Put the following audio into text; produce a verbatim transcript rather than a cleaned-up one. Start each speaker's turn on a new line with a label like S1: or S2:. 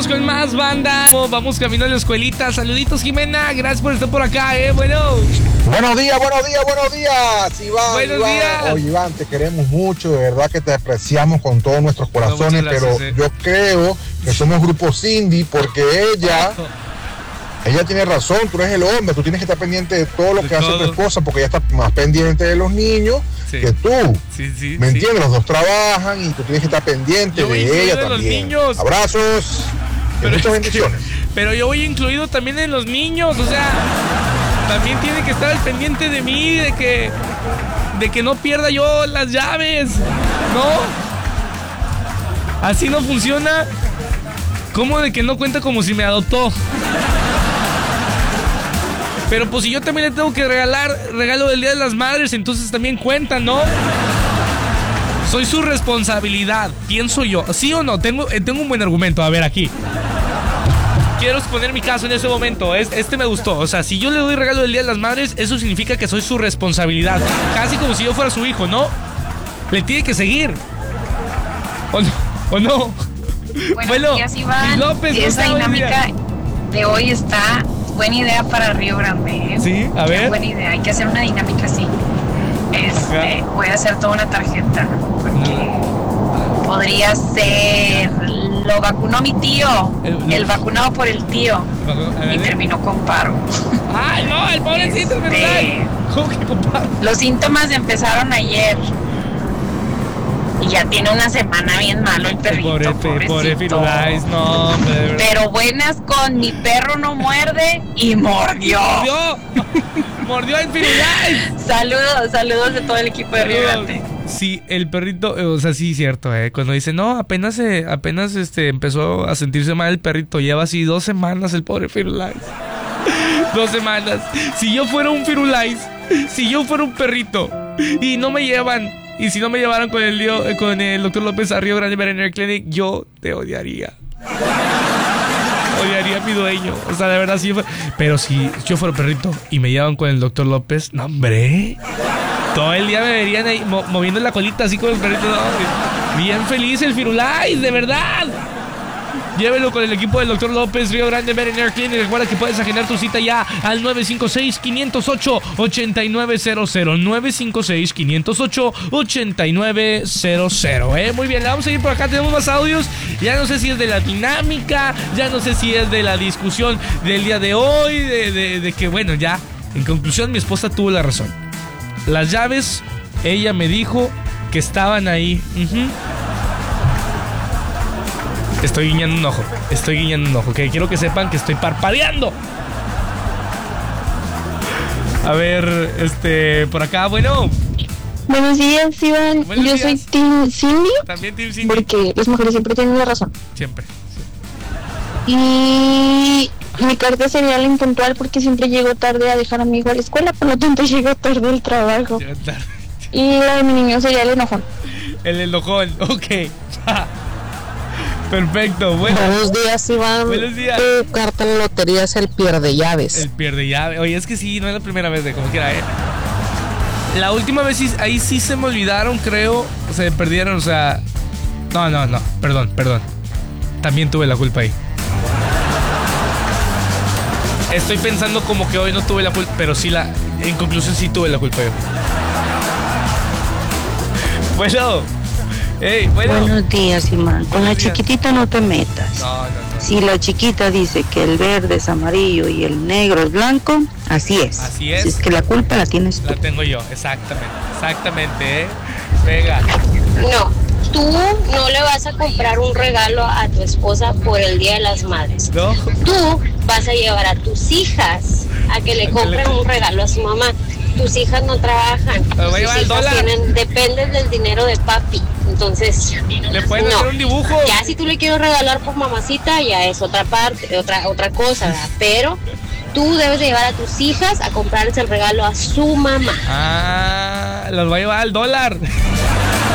S1: Con más banda, vamos camino a la escuelita. Saluditos, Jimena, gracias por estar por acá, eh, bueno.
S2: Buenos días, buenos días, buenos días, Iván.
S1: Buenos
S2: Iván.
S1: días.
S2: Oye, Iván, te queremos mucho, de verdad que te apreciamos con todos nuestros corazones, no, gracias, pero eh. yo creo que somos grupo Cindy porque ella, ella tiene razón, tú eres el hombre, tú tienes que estar pendiente de todo lo de que todo. hace tu esposa porque ella está más pendiente de los niños sí. que tú.
S1: Sí, sí,
S2: ¿Me
S1: sí.
S2: entiendes? Los dos trabajan y tú tienes que estar pendiente yo de ella de también. Los niños. Abrazos.
S1: Pero,
S2: muchas bendiciones.
S1: Que, pero yo voy incluido también en los niños, o sea, también tiene que estar al pendiente de mí, de que, de que no pierda yo las llaves, ¿no? Así no funciona. ¿Cómo de que no cuenta como si me adoptó? Pero pues si yo también le tengo que regalar regalo del Día de las Madres, entonces también cuenta, ¿no? Soy su responsabilidad, pienso yo. ¿Sí o no? Tengo, tengo un buen argumento. A ver, aquí. Quiero exponer mi caso en ese momento. Este me gustó. O sea, si yo le doy regalo del Día de las Madres, eso significa que soy su responsabilidad. Casi como si yo fuera su hijo, ¿no? Le tiene que seguir. ¿O no? ¿O no?
S3: Buenos bueno, días, Iván.
S1: López,
S3: y esa dinámica de hoy está buena idea para Río Grande, ¿eh?
S1: Sí, a ver.
S3: Qué buena idea. Hay que hacer una dinámica así. Este, voy a hacer toda una tarjeta porque podría ser lo vacunó mi tío, el, el vacunado por el tío y terminó con paro.
S1: Ay, no, el pobrecito,
S3: este,
S1: ¿verdad? ¿Cómo que con paro?
S3: Los síntomas empezaron ayer y ya tiene una semana bien malo el perrito.
S1: Pobre, pobre Firulais, no, hombre.
S3: Pero buenas con mi perro no muerde y mordió.
S1: Mordió, mordió el Firulais.
S3: Saludos, saludos de todo el equipo de Río Grande.
S1: Sí, el perrito, o sea, sí, cierto, eh. Cuando dice, no, apenas, eh, apenas este, empezó a sentirse mal el perrito, lleva así dos semanas el pobre Firulais. Dos semanas. Si yo fuera un Firulais, si yo fuera un perrito y no me llevan. Y si no me llevaran con el, con el doctor López a Río Grande Veterinary Clinic, yo te odiaría. Odiaría a mi dueño. O sea, de verdad, sí. Pero si yo fuera perrito y me llevan con el doctor López, no, hombre. Todo el día me verían ahí mo moviendo la colita así con el perrito. No, bien feliz el Firulais, de verdad. Llévelo con el equipo del doctor López, Río Grande Veterinary Clinic. Recuerda que puedes agendar tu cita ya al nueve cinco seis, cinco cero ocho, ocho nueve cero cero. nueve cinco seis, cinco cero ocho, ocho nueve cero cero. ¿eh? Muy bien, vamos a ir por acá. Tenemos más audios. Ya no sé si es de la dinámica, ya no sé si es de la discusión del día de hoy. De, de, de que, bueno, ya, en conclusión, mi esposa tuvo la razón. Las llaves, ella me dijo que estaban ahí. Uh-huh. Estoy guiñando un ojo, estoy guiñando un ojo, que quiero que sepan que estoy parpadeando. A ver, este, por acá, bueno.
S4: Buenos días, Iván.
S1: Buenos
S4: Yo
S1: días.
S4: soy Team Cindy.
S1: También Team Cindy.
S4: Porque las mujeres siempre tienen la razón.
S1: Siempre.
S4: Sí. Y mi carta sería la impuntual porque siempre llego tarde a dejar a mi hijo a la escuela, por lo tanto llego tarde al trabajo.
S1: Llega tarde.
S4: Y la de mi niño sería el enojón.
S1: El enojón, ok. Perfecto, bueno.
S5: Buenos días, Iván.
S1: Buenos días.
S5: Tu carta en la lotería es el pierde llaves.
S1: El pierde llaves. Oye, es que sí, no es la primera vez de como quiera, ¿eh? La última vez sí, ahí sí se me olvidaron, creo. O se perdieron, o sea. No, no, no. Perdón, perdón. También tuve la culpa ahí. Estoy pensando como que hoy no tuve la culpa, pero sí la. En conclusión, sí tuve la culpa yo. Bueno. Hey, bueno.
S6: Buenos días, Iván. Con la
S1: días.
S6: chiquitita no te metas.
S1: No, no, no.
S6: Si la chiquita dice que el verde es amarillo y el negro es blanco, así es.
S1: Así es.
S6: Si es que la culpa la tienes tú.
S1: La tengo yo, exactamente. Exactamente, ¿eh? Venga.
S7: No, tú no le vas a comprar un regalo a tu esposa por el Día de las Madres.
S1: ¿No?
S7: Tú vas a llevar a tus hijas a que le compren un regalo a su mamá. Tus hijas no trabajan.
S1: Pero va a llevar el dólar.
S7: Tienen, dependen del dinero de papi. Entonces,
S1: le pueden
S7: no.
S1: hacer un dibujo.
S7: Ya si tú le quieres regalar por mamacita, ya es otra parte, otra, otra cosa, ¿verdad? Pero tú debes de llevar a tus hijas a comprarles el regalo a su mamá.
S1: Ah, los va a llevar al dólar.